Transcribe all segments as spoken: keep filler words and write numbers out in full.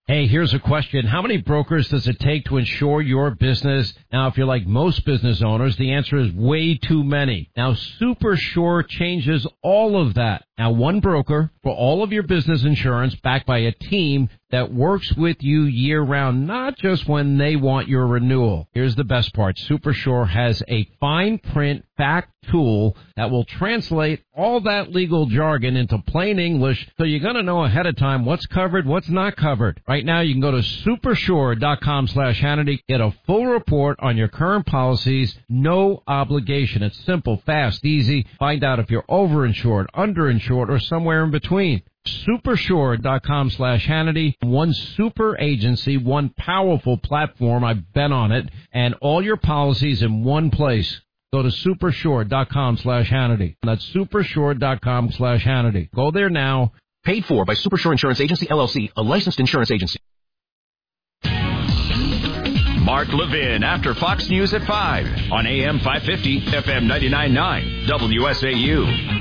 Hey, here's a question. How many brokers does it take to insure your business? Now, if you're like most business owners, the answer is way too many. Now, SuperSure changes all of that. Now, one broker for all of your business insurance backed by a team that works with you year-round, not just when they want your renewal. Here's the best part. SuperSure has a fine print fact tool that will translate all that legal jargon into plain English, so you're going to know ahead of time what's covered, what's not covered. Right now, you can go to supersure.com slash Hannity, get a full report on your current policies, no obligation. It's simple, fast, easy. Find out if you're overinsured, underinsured, or somewhere in between. Supersure.com slash Hannity. One super agency, one powerful platform. I've been on it. And all your policies in one place. Go to supersure.com slash Hannity. That's supersure.com slash Hannity. Go there now. Paid for by Supersure Insurance Agency, L L C, a licensed insurance agency. Mark Levin after Fox News at five on A M five fifty, F M ninety-nine point nine, W S A U.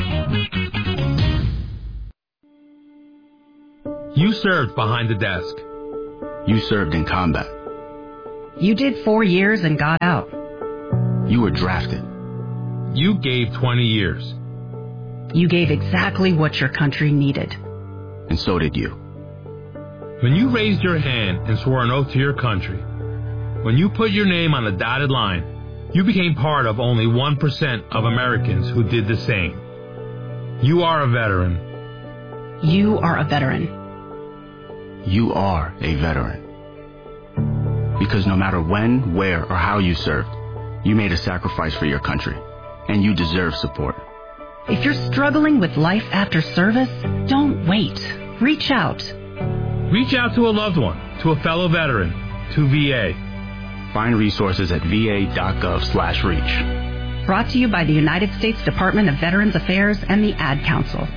You served behind the desk. You served in combat. You did four years and got out. You were drafted. You gave twenty years. You gave exactly what your country needed. And so did you. When you raised your hand and swore an oath to your country, when you put your name on the dotted line, you became part of only one percent of Americans who did the same. You are a veteran. You are a veteran. You are a veteran. Because no matter when, where, or how you served, you made a sacrifice for your country, and you deserve support. If you're struggling with life after service, don't wait. Reach out. Reach out to a loved one, to a fellow veteran, to V A. Find resources at va.gov slash reach. Brought to you by the United States Department of Veterans Affairs and the Ad Council.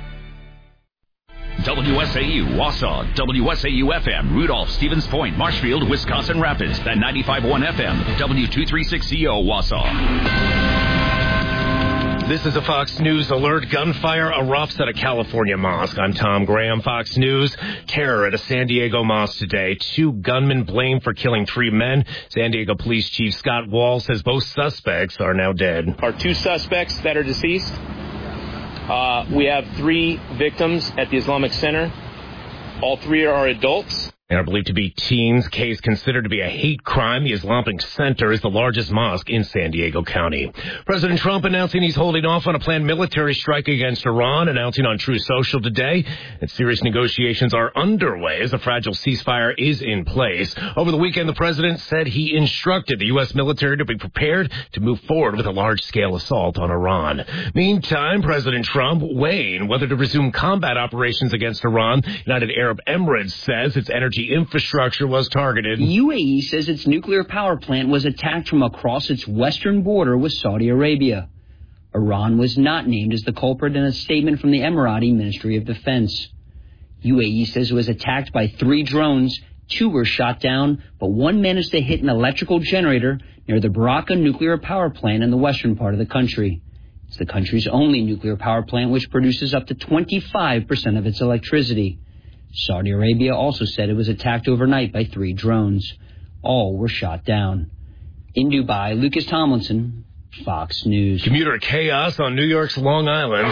W S A U, Wausau, W S A U F M, Rudolph, Stevens Point, Marshfield, Wisconsin Rapids, and ninety-five point one F M, W two thirty-six C O, Wausau. This is a Fox News alert. Gunfire erupts at a California mosque. I'm Tom Graham, Fox News. Terror at a San Diego mosque today. Two gunmen blamed for killing three men. San Diego Police Chief Scott Wall says both suspects are now dead. Our two suspects that are deceased. Uh, we have three victims at the Islamic Center. All three are adults. They are believed to be teens. Case considered to be a hate crime. The Islamic Center is the largest mosque in San Diego County. President Trump announcing he's holding off on a planned military strike against Iran, announcing on True Social today that serious negotiations are underway as a fragile ceasefire is in place. Over the weekend, the president said he instructed the U S military to be prepared to move forward with a large-scale assault on Iran. Meantime, President Trump weighing whether to resume combat operations against Iran. United Arab Emirates says its energy infrastructure was targeted. U A E says its nuclear power plant was attacked from across its western border with Saudi Arabia. Iran was not named as the culprit in a statement from the Emirati Ministry of Defense. U A E says it was attacked by three drones. Two were shot down, but one managed to hit an electrical generator near the Baraka nuclear power plant in the western part of the country. It's the country's only nuclear power plant, which produces up to twenty-five percent of its electricity. Saudi Arabia also said it was attacked overnight by three drones. All were shot down. In Dubai, Lucas Tomlinson, Fox News. Commuter chaos on New York's Long Island.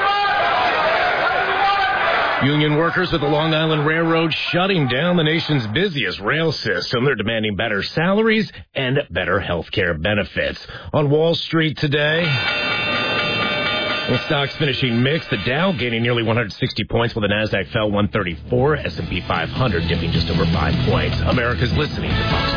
Union workers at the Long Island Railroad shutting down the nation's busiest rail system. They're demanding better salaries and better health care benefits. On Wall Street today, the stocks finishing mixed. The Dow gaining nearly one hundred sixty points, while the Nasdaq fell one thirty-four. S and P five hundred dipping just over five points. America's listening to Fox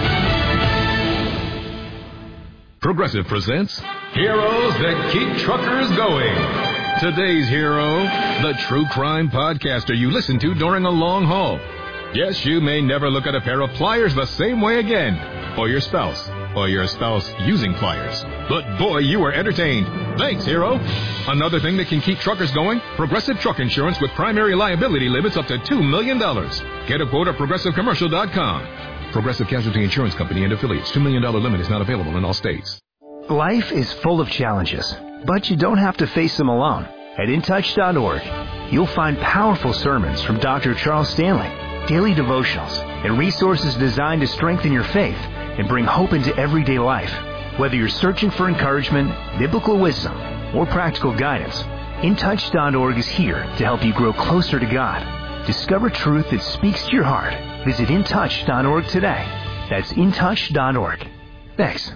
News. Progressive presents Heroes That Keep Truckers Going. Today's hero, the true crime podcaster you listen to during a long haul. Yes, you may never look at a pair of pliers the same way again, or your spouse, or your spouse using pliers. But boy, you were entertained. Thanks, hero. Another thing that can keep truckers going, Progressive Truck Insurance with primary liability limits up to two million dollars. Get a quote at progressive commercial dot com. Progressive Casualty Insurance Company and affiliates. two million dollars limit is not available in all states. Life is full of challenges, but you don't have to face them alone. At in touch dot org, you'll find powerful sermons from Doctor Charles Stanley, daily devotionals, and resources designed to strengthen your faith and bring hope into everyday life. Whether you're searching for encouragement, biblical wisdom, or practical guidance, In Touch dot org is here to help you grow closer to God. Discover truth that speaks to your heart. Visit In Touch dot org today. That's In Touch dot org. Thanks.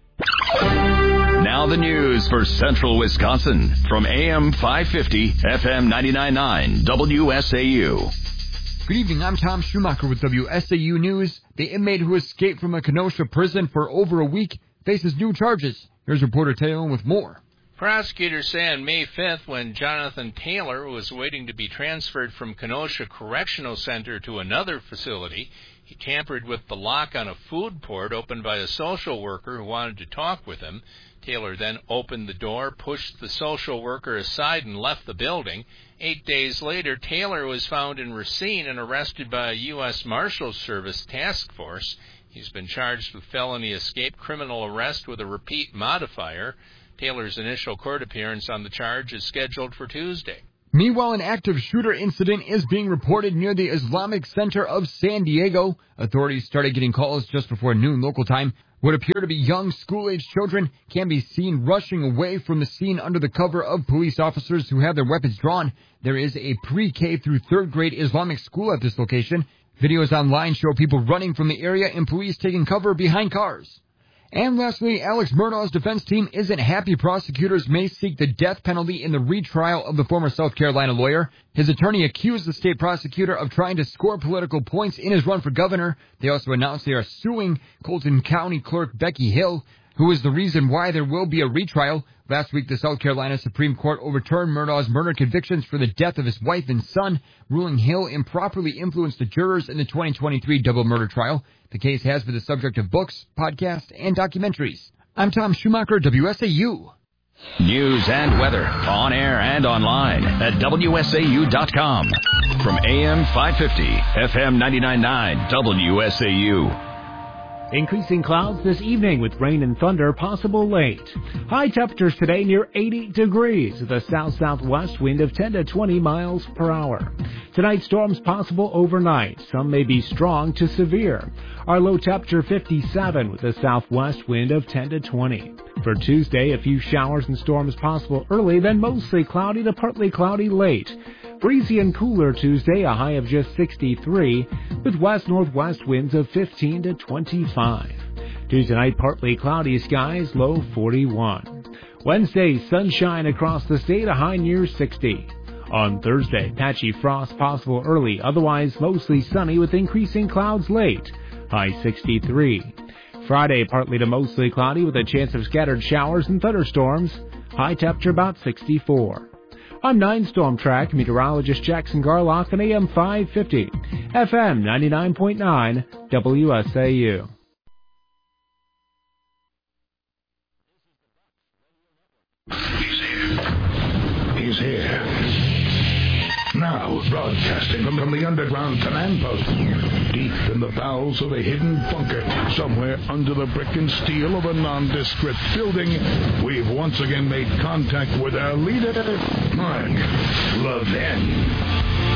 Now the news for Central Wisconsin from A M five fifty, F M ninety-nine point nine, W S A U. Good evening, I'm Tom Schumacher with W S A U News. The inmate who escaped from a Kenosha prison for over a week faces new charges. Here's reporter Taylor with more. Prosecutors say on May fifth, when Jonathan Taylor was waiting to be transferred from Kenosha Correctional Center to another facility, he tampered with the lock on a food port opened by a social worker who wanted to talk with him. Taylor then opened the door, pushed the social worker aside, and left the building. Eight days later, Taylor was found in Racine and arrested by a U S Marshals Service task force. He's been charged with felony escape, criminal arrest with a repeat modifier. Taylor's initial court appearance on the charge is scheduled for Tuesday. Meanwhile, an active shooter incident is being reported near the Islamic Center of San Diego. Authorities started getting calls just before noon local time. What appear to be young school-age children can be seen rushing away from the scene under the cover of police officers who have their weapons drawn. There is a pre-K through third grade Islamic school at this location. Videos online show people running from the area and police taking cover behind cars. And lastly, Alex Murdaugh's defense team isn't happy prosecutors may seek the death penalty in the retrial of the former South Carolina lawyer. His attorney accused the state prosecutor of trying to score political points in his run for governor. They also announced they are suing Colton County Clerk Becky Hill, who is the reason why there will be a retrial. Last week, the South Carolina Supreme Court overturned Murdaugh's murder convictions for the death of his wife and son, ruling Hill improperly influenced the jurors in the twenty twenty-three double murder trial. The case has been the subject of books, podcasts, and documentaries. I'm Tom Schumacher, W S A U. News and weather on air and online at W S A U dot com. From A M five fifty, F M ninety-nine point nine, W S A U. Increasing clouds this evening with rain and thunder possible late. High temperatures today near eighty degrees with a south-southwest wind of ten to twenty miles per hour. Tonight, storms possible overnight. Some may be strong to severe. Our low temperature fifty-seven with a southwest wind of ten to twenty. For Tuesday, a few showers and storms possible early, then mostly cloudy to partly cloudy late. Breezy and cooler Tuesday, a high of just sixty-three, with west-northwest winds of fifteen to twenty-five. Tuesday night, partly cloudy skies, low forty-one. Wednesday, sunshine across the state, a high near sixty. On Thursday, patchy frost possible early, otherwise mostly sunny with increasing clouds late, high sixty-three. Friday, partly to mostly cloudy with a chance of scattered showers and thunderstorms, high temperature about sixty-four. I'm nine Storm Track meteorologist Jackson Garlock on A M five fifty, F M ninety-nine point nine, W S A U. He's here. He's here. Now, broadcasting from, from the underground command post, deep in the bowels of a hidden bunker, somewhere under the brick and steel of a nondescript building, we've once again made contact with our leader, Mark Levin.